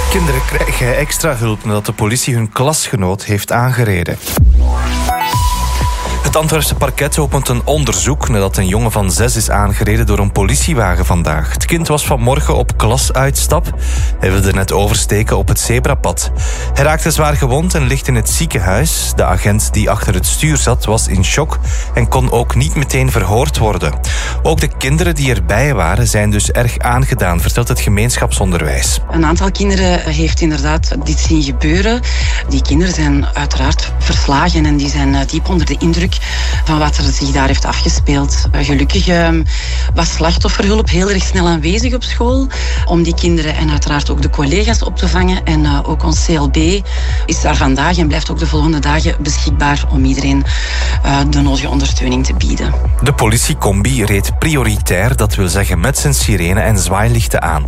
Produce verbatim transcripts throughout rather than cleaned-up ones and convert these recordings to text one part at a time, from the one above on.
Kinderen krijgen extra hulp nadat de politie hun klasgenoot heeft aangereden. Het Antwerpse parket opent een onderzoek nadat een jongen van zes is aangereden door een politiewagen vandaag. Het kind was vanmorgen op klasuitstap. Hij wilde net oversteken op het zebrapad. Hij raakte zwaar gewond en ligt in het ziekenhuis. De agent die achter het stuur zat was in shock en kon ook niet meteen verhoord worden. Ook de kinderen die erbij waren zijn dus erg aangedaan, vertelt het gemeenschapsonderwijs. Een aantal kinderen heeft inderdaad dit zien gebeuren. Die kinderen zijn uiteraard verslagen en die zijn diep onder de indruk van wat er zich daar heeft afgespeeld. Gelukkig was slachtofferhulp heel erg snel aanwezig op school om die kinderen en uiteraard ook de collega's op te vangen. En ook ons C L B is daar vandaag en blijft ook de volgende dagen beschikbaar om iedereen de nodige ondersteuning te bieden. De politiecombi reed prioritair, dat wil zeggen met zijn sirene en zwaailichten aan.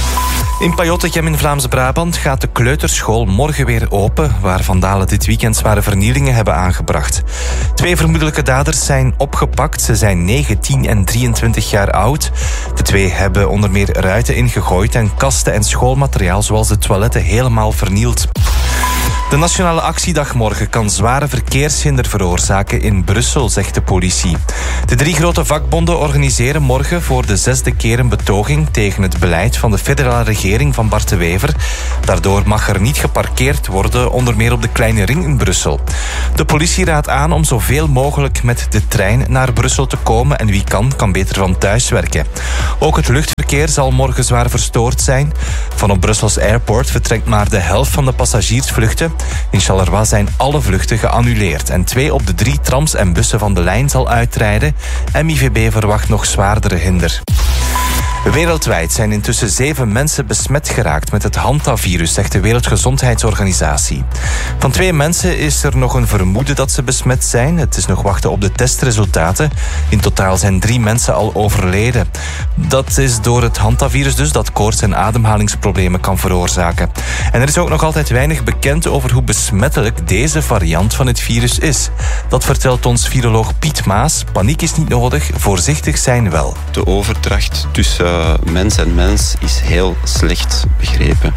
In Pajottegem in Vlaams-Brabant gaat de kleuterschool morgen weer open, waar vandalen dit weekend zware vernielingen hebben aangebracht. Twee vermoedelijke daders zijn opgepakt. Ze zijn negentien en drieëntwintig jaar oud. De twee hebben onder meer ruiten ingegooid en kasten en schoolmateriaal zoals de toiletten helemaal vernield. De Nationale Actiedag morgen kan zware verkeershinder veroorzaken in Brussel, zegt de politie. De drie grote vakbonden organiseren morgen voor de zesde keer een betoging tegen het beleid van de federale regering van Bart de Wever. Daardoor mag er niet geparkeerd worden, onder meer op de Kleine Ring in Brussel. De politie raadt aan om zoveel mogelijk met de trein naar Brussel te komen en wie kan, kan beter van thuis werken. Ook het luchtverkeer zal morgen zwaar verstoord zijn. Van op Brussels Airport vertrekt maar de helft van de passagiersvluchten. In Charleroi zijn alle vluchten geannuleerd en twee op de drie trams en bussen van de lijn zal uitrijden. M I V B verwacht nog zwaardere hinder. Wereldwijd zijn intussen zeven mensen besmet geraakt met het Hantavirus, zegt de Wereldgezondheidsorganisatie. Van twee mensen is er nog een vermoeden dat ze besmet zijn. Het is nog wachten op de testresultaten. In totaal zijn drie mensen al overleden. Dat is door het Hantavirus dus, dat koorts en ademhalingsproblemen kan veroorzaken. En er is ook nog altijd weinig bekend over hoe besmettelijk deze variant van het virus is. Dat vertelt ons viroloog Piet Maas. Paniek is niet nodig, voorzichtig zijn wel. De overdracht tussen mens en mens is heel slecht begrepen.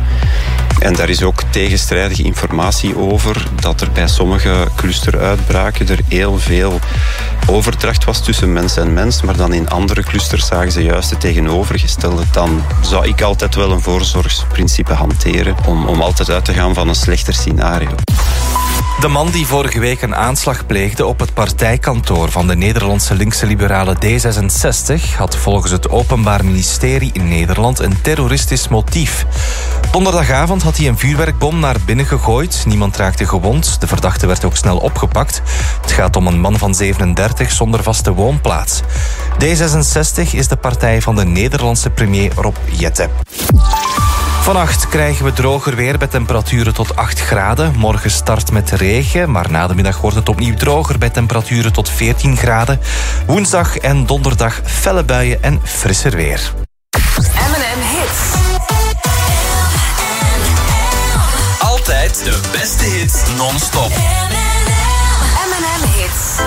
En daar is ook tegenstrijdige informatie over dat er bij sommige clusteruitbraken er heel veel overdracht was tussen mens en mens, maar dan in andere clusters zagen ze juist het tegenovergestelde. Dan zou ik altijd wel een voorzorgsprincipe hanteren om, om altijd uit te gaan van een slechter scenario. De man die vorige week een aanslag pleegde op het partijkantoor van de Nederlandse linkse liberale D zesenzestig had volgens het Openbaar Ministerie in Nederland een terroristisch motief. Donderdagavond had hij een vuurwerkbom naar binnen gegooid. Niemand raakte gewond. De verdachte werd ook snel opgepakt. Het gaat om een man van zevenendertig zonder vaste woonplaats. D zesenzestig is de partij van de Nederlandse premier Rob Jetten. Vannacht krijgen we droger weer bij temperaturen tot acht graden. Morgen start met regen, maar na de middag wordt het opnieuw droger bij temperaturen tot veertien graden. Woensdag en donderdag felle buien en frisser weer. M en M Hits. Altijd de beste hits non-stop. M en M Hits.